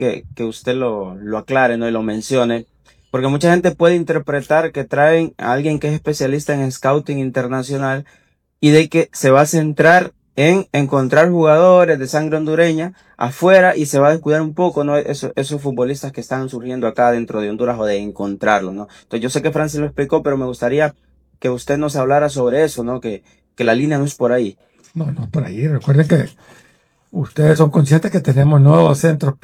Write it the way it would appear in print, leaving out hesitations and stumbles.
que usted lo aclare, ¿no? Y lo mencione, porque mucha gente puede interpretar que traen a alguien que es especialista en scouting internacional y de que se va a centrar en encontrar jugadores de sangre hondureña afuera y se va a descuidar un poco, ¿no? Esos futbolistas que están surgiendo acá dentro de Honduras o de encontrarlos, ¿no? Entonces yo sé que Francis lo explicó, pero me gustaría que usted nos hablara sobre eso, ¿no? Que la línea no es por ahí. No, no, por ahí. Recuerden que ustedes son conscientes que tenemos nuevos centros